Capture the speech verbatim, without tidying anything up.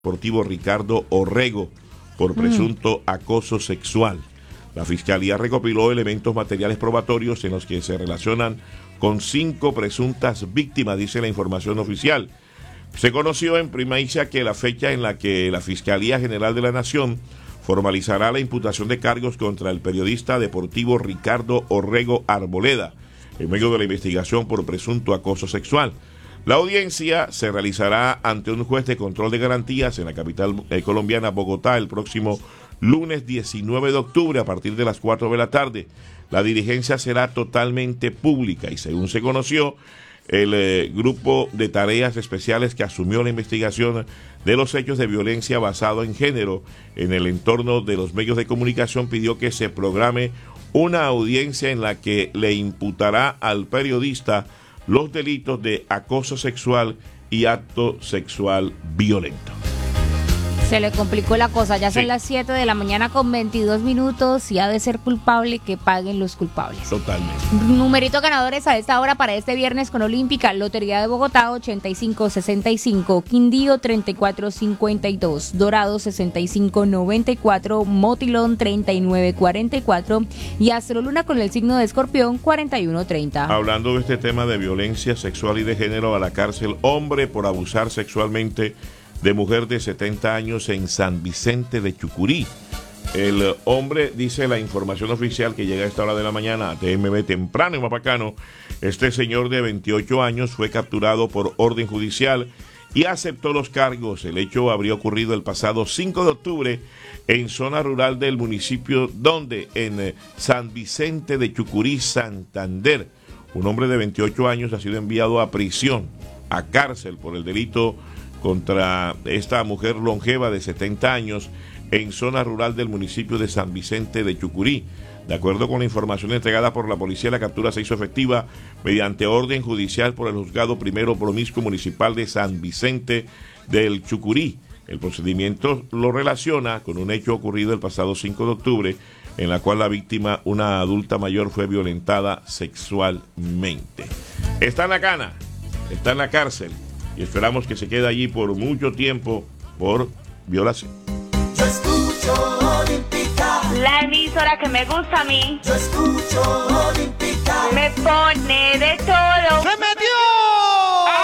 deportivo Ricardo Orrego por presunto mm. acoso sexual. La Fiscalía recopiló elementos materiales probatorios en los que se relacionan con cinco presuntas víctimas, dice la información oficial. Se conoció en primicia que la fecha en la que la Fiscalía General de la Nación formalizará la imputación de cargos contra el periodista deportivo Ricardo Orrego Arboleda, en medio de la investigación por presunto acoso sexual. La audiencia se realizará ante un juez de control de garantías en la capital eh, colombiana, Bogotá, el próximo lunes diecinueve de octubre a partir de las cuatro de la tarde. La diligencia será totalmente pública y, según se conoció, el eh, grupo de tareas especiales que asumió la investigación de los hechos de violencia basado en género en el entorno de los medios de comunicación pidió que se programe una audiencia en la que le imputará al periodista los delitos de acoso sexual y acto sexual violento. Se le complicó la cosa, ya son sí. las siete de la mañana con veintidós minutos y ha de ser culpable que paguen los culpables. Totalmente. Numerito ganadores a esta hora para este viernes con Olímpica: Lotería de Bogotá ochenta y cinco sesenta y cinco, Quindío treinta y cuatro cincuenta y dos, Dorado sesenta y cinco noventa y cuatro, Motilón treinta y nueve cuarenta y cuatro y Astroluna con el signo de Escorpión cuarenta y uno treinta. Hablando de este tema de violencia sexual y de género, a la cárcel hombre por abusar sexualmente de mujer de setenta años en San Vicente de Chucurí. El hombre, dice la información oficial que llega a esta hora de la mañana a T M B temprano y Mapacano, este señor de veintiocho años fue capturado por orden judicial y aceptó los cargos. El hecho habría ocurrido el pasado cinco de octubre en zona rural del municipio donde, en San Vicente de Chucurí, Santander. Un hombre de veintiocho años ha sido enviado a prisión, a cárcel por el delito contra esta mujer longeva de setenta años en zona rural del municipio de San Vicente de Chucurí. De acuerdo con la información entregada por la policía, la captura se hizo efectiva mediante orden judicial por el juzgado primero promiscuo municipal de San Vicente del Chucurí. El procedimiento lo relaciona con un hecho ocurrido el pasado cinco de octubre, en la cual la víctima, una adulta mayor, fue violentada sexualmente. Está en la cana, está en la cárcel, y esperamos que se quede allí por mucho tiempo por violación. Yo escucho Olímpica, la emisora que me gusta a mí. Yo escucho Olímpica, me pone de todo.